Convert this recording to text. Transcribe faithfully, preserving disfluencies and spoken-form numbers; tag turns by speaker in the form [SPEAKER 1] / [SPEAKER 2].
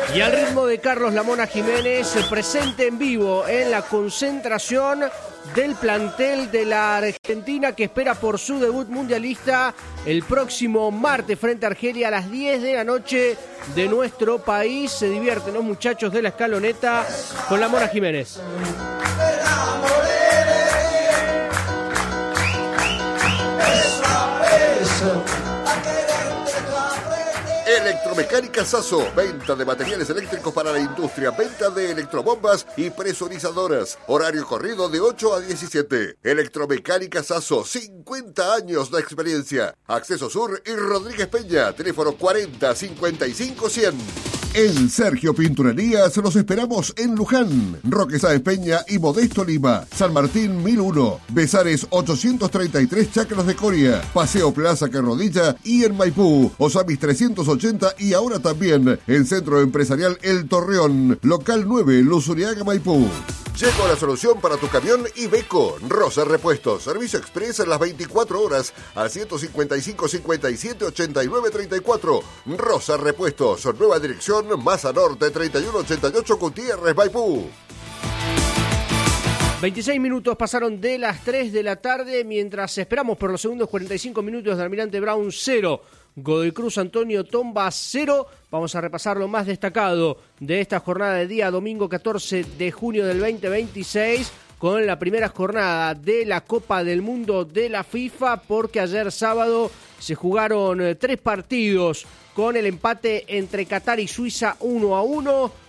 [SPEAKER 1] Y al ritmo de Carlos La Mona Jiménez, presente en vivo en la concentración del plantel de la Argentina que espera por su debut mundialista el próximo martes frente a Argelia a las diez de la noche de nuestro país. Se divierten los muchachos de la escaloneta con La Mona Jiménez.
[SPEAKER 2] Electromecánica Sasso, venta de materiales eléctricos para la industria, venta de electrobombas y presurizadoras. Horario corrido de ocho a diecisiete. Electromecánica Sasso, cincuenta años de experiencia. Acceso Sur y Rodríguez Peña, teléfono cuarenta cincuenta y cinco cien. En Sergio Pinturerías los esperamos en Luján, Roque Sáenz Peña y Modesto Lima, San Martín mil uno, Besares ochocientos treinta y tres, Chacras de Coria, Paseo Plaza Carrodilla y en Maipú, Osamis trescientos ochenta y ahora también en Centro Empresarial El Torreón, local nueve, Luzuriaga, Maipú. Llegó la solución para tu camión Iveco. Rosa Repuestos. Servicio express en las veinticuatro horas al ciento cincuenta y cinco cincuenta y siete ochenta y nueve treinta y cuatro. Rosa Repuestos. Nueva dirección, Maza Norte treinta y uno ochenta y ocho, Gutiérrez, Maipú.
[SPEAKER 1] veintiséis minutos pasaron de las tres de la tarde mientras esperamos por los segundos cuarenta y cinco minutos de Almirante Brown cero. Godoy Cruz Antonio Tomba cero. Vamos a repasar lo más destacado de esta jornada de día domingo catorce de junio del veinte veintiséis con la primera jornada de la Copa del Mundo de la FIFA, porque ayer sábado se jugaron tres partidos con el empate entre Qatar y Suiza uno a uno.